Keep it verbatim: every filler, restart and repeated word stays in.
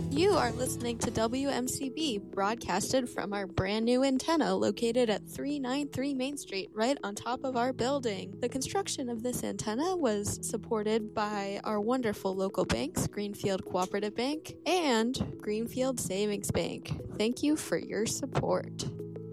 You are listening to W M C B, broadcasted from our brand new antenna located at three ninety-three Main Street, right on top of our building. The construction of this antenna was supported by our wonderful local banks, Greenfield Cooperative Bank and Greenfield Savings Bank. Thank you for your support.